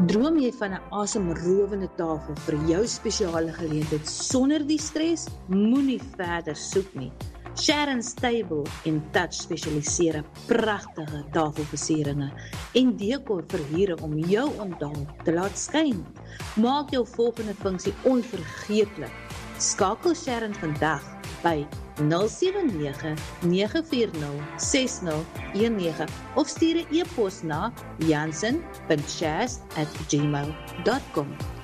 Droom jy van 'n asemrowende tafel vir jou spesiale geleentheid sonder die stres? Moenie verder soek nie. Sharon's Table & Touch spesialiseer in pragtige tafelversieringe en dekor verhuuring om jou onthaal te laat skyn. Maak jou volgende funksie onvergeetlik. Skakel Sharon vandag by 079-940-6019 of stuur 'n e-pos na jansen.shaz@gmail.com.